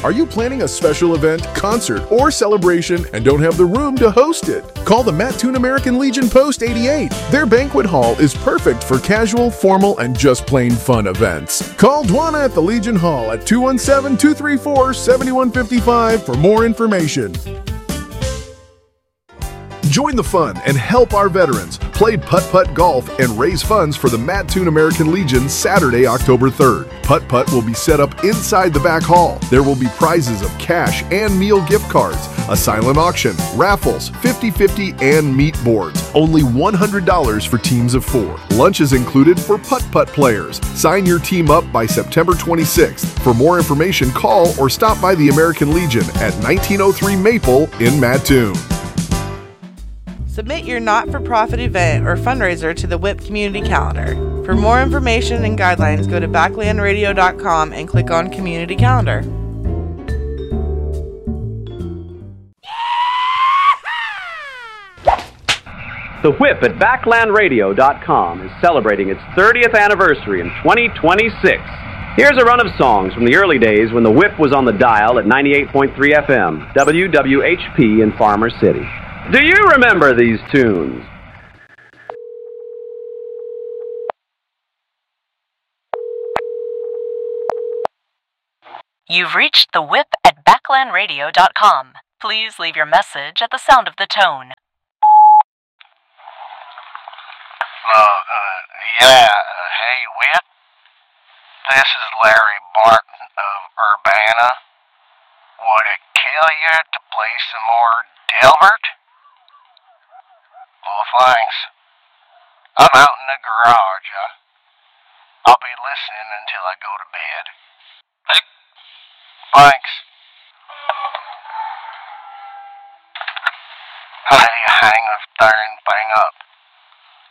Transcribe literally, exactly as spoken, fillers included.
Are you planning a special event, concert, or celebration and don't have the room to host it? Call the Mattoon American Legion Post eighty-eight. Their banquet hall is perfect for casual, formal, and just plain fun events. Call Dwana at the Legion Hall at two one seven, two three four, seven one five five for more information. Join the fun and help our veterans. Play putt-putt golf and raise funds for the Mattoon American Legion Saturday, October third. Putt-putt will be set up inside the back hall. There will be prizes of cash and meal gift cards, a silent auction, raffles, fifty-fifty, and meat boards. Only one hundred dollars for teams of four. Lunch is included for putt-putt players. Sign your team up by September twenty-sixth. For more information, call or stop by the American Legion at nineteen oh three Maple in Mattoon. Submit your not-for-profit event or fundraiser to the W I P Community Calendar. For more information and guidelines, go to backland radio dot com and click on Community Calendar. The Whip at backland radio dot com is celebrating its thirtieth anniversary in twenty twenty-six. Here's a run of songs from the early days when the Whip was on the dial at ninety-eight point three F M, W W H P in Farmer City. Do you remember these tunes? You've reached the Whip at backland radio dot com. Please leave your message at the sound of the tone. Uh, uh, yeah, uh, hey, Whip. This is Larry Barton of Urbana. Would it kill you to play some more Delbert? Well, thanks. I'm out in the garage. Uh, I'll be listening until I go to bed. Thanks. How do you hang this darn thing up?